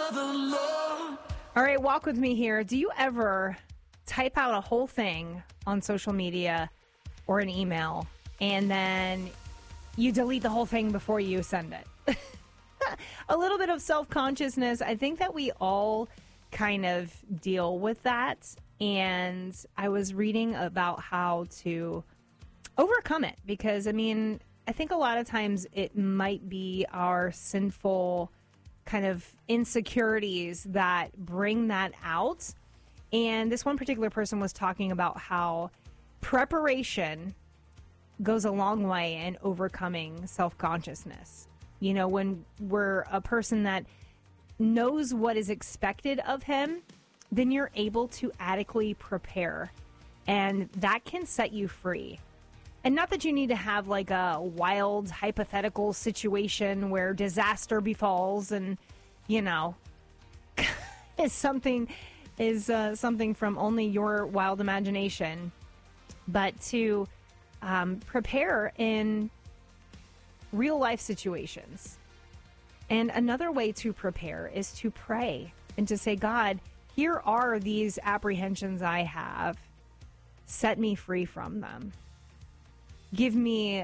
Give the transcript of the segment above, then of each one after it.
All right, walk with me here. Do you ever type out a whole thing on social media or an email and then you delete the whole thing before you send it? A little bit of self-consciousness. I think that we all kind of deal with that. And I was reading about how to overcome it because, I mean, I think a lot of times it might be our sinful kind of insecurities that bring that out. And this one particular person was talking about how preparation goes a long way in overcoming self-consciousness. You know, when we're a person that knows what is expected of him, then you're able to adequately prepare. And that can set you free. And not that you need to have like a wild hypothetical situation where disaster befalls and, you know, is something from only your wild imagination. But to prepare in real life situations. And another way to prepare is to pray and to say, God, here are these apprehensions I have. Set me free from them. Give me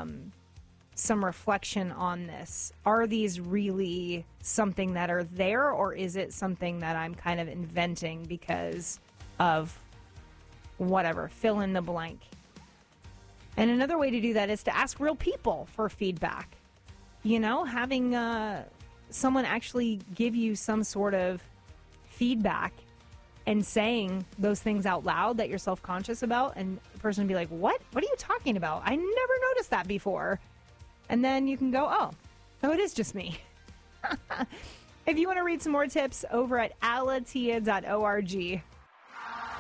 some reflection on this. Are these really something that are there, or is it something that I'm kind of inventing because of whatever, fill in the blank? And another way to do that is to ask real people for feedback. You know, having someone actually give you some sort of feedback and saying those things out loud that you're self-conscious about, and the person would be like, what are you talking about? I never noticed that before. And then you can go, oh, it is just me. If you want to read some more tips over at alatia.org.